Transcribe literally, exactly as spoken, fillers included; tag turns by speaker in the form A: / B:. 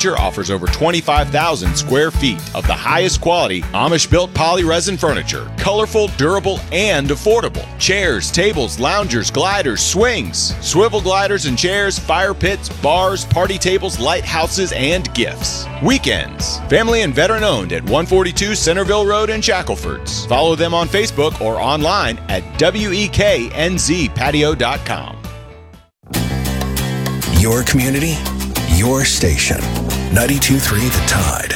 A: Furniture offers over twenty-five thousand square feet of the highest quality Amish-built poly-resin furniture. Colorful, durable, and affordable. Chairs, tables, loungers, gliders, swings, swivel gliders and chairs, fire pits, bars, party tables, lighthouses, and gifts. Weekends. Family and veteran owned at one forty-two Centerville Road in Shackelford. Follow them on Facebook or online at weeknz patio dot com.
B: Your community, your station. ninety-two point three The Tide.